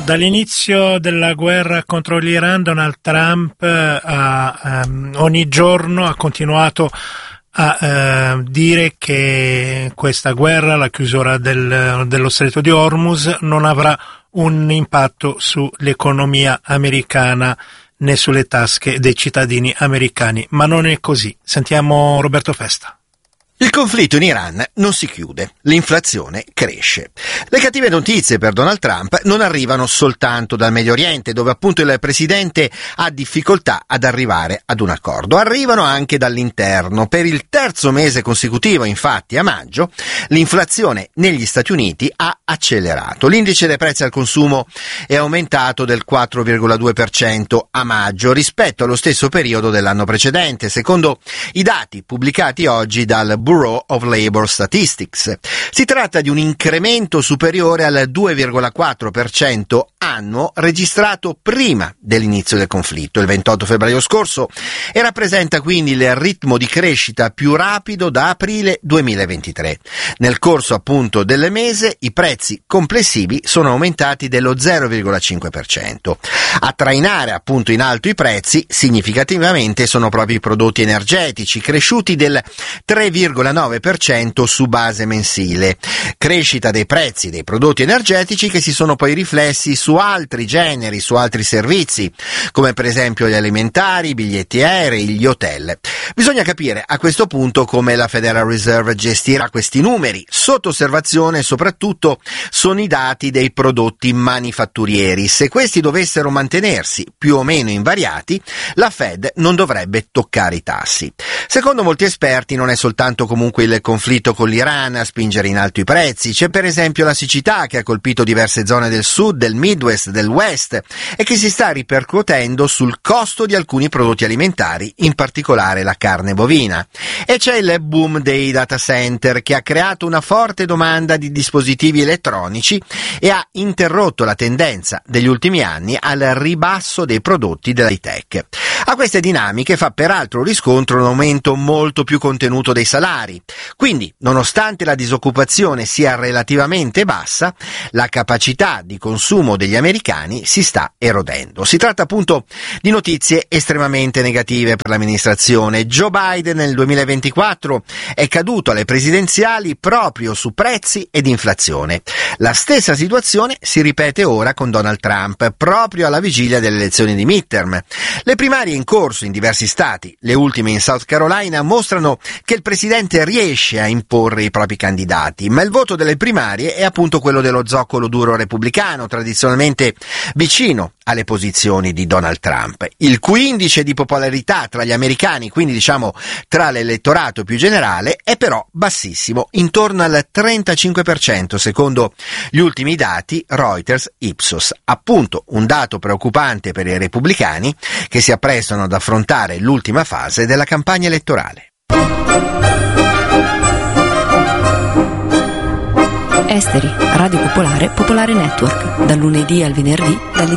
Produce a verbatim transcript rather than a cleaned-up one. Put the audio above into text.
Dall'inizio della guerra contro l'Iran, Donald Trump ha, um, ogni giorno ha continuato a uh, dire che questa guerra, la chiusura del, dello Stretto di Hormuz, non avrà un impatto sull'economia americana né sulle tasche dei cittadini americani. Ma non è così. Sentiamo Roberto Festa. Il conflitto in Iran non si chiude, l'inflazione cresce. Le cattive notizie per Donald Trump non arrivano soltanto dal Medio Oriente, dove appunto il presidente ha difficoltà ad arrivare ad un accordo. Arrivano anche dall'interno. Per il terzo mese consecutivo, infatti, a maggio, l'inflazione negli Stati Uniti ha accelerato. L'indice dei prezzi al consumo è aumentato del quattro virgola due per cento a maggio rispetto allo stesso periodo dell'anno precedente, secondo i dati pubblicati oggi dal Bureau of Labor Statistics. Si tratta di un incremento superiore al due virgola quattro per cento annuo registrato prima dell'inizio del conflitto, il ventotto febbraio scorso, e rappresenta quindi il ritmo di crescita più rapido da aprile duemilaventitré. Nel corso appunto del mese i prezzi complessivi sono aumentati dello zero virgola cinque per cento. A trainare appunto in alto i prezzi significativamente sono proprio i prodotti energetici, cresciuti del tre virgola nove per cento su base mensile. Crescita dei prezzi dei prodotti energetici che si sono poi riflessi su altri generi, su altri servizi, come per esempio gli alimentari, i biglietti aerei, gli hotel. Bisogna capire a questo punto come la Federal Reserve gestirà questi numeri. Sotto osservazione soprattutto sono i dati dei prodotti manifatturieri. Se questi dovessero mantenersi più o meno invariati, la Fed non dovrebbe toccare i tassi. Secondo molti esperti non è soltanto comunque il conflitto con l'Iran a spingere in alto i prezzi. C'è per esempio la siccità che ha colpito diverse zone del sud, del Midwest, del West e che si sta ripercuotendo sul costo di alcuni prodotti alimentari, in particolare la carne bovina. E c'è il boom dei data center che ha creato una forte domanda di dispositivi elettronici e ha interrotto la tendenza degli ultimi anni al ribasso dei prodotti dell'high tech. A queste dinamiche fa peraltro riscontro un aumento molto più contenuto dei salari. Quindi, nonostante la disoccupazione sia relativamente bassa, la capacità di consumo degli americani si sta erodendo. Si tratta appunto di notizie estremamente negative per l'amministrazione. Joe Biden nel duemilaventiquattro è caduto alle presidenziali proprio su prezzi ed inflazione. La stessa situazione si ripete ora con Donald Trump, proprio alla vigilia delle elezioni di midterm. Le primarie in corso in diversi stati, le ultime in South Carolina, mostrano che il presidente riesce a imporre i propri candidati, ma il voto delle primarie è appunto quello dello zoccolo duro repubblicano, tradizionalmente vicino alle posizioni di Donald Trump, il cui indice di popolarità tra gli americani, quindi diciamo tra l'elettorato più generale, è però bassissimo, intorno al trentacinque per cento secondo gli ultimi dati Reuters Ipsos, appunto un dato preoccupante per i repubblicani che si apprestano ad affrontare l'ultima fase della campagna elettorale. Esteri, Radio Popolare, Popolare Network, dal lunedì al venerdì, dalle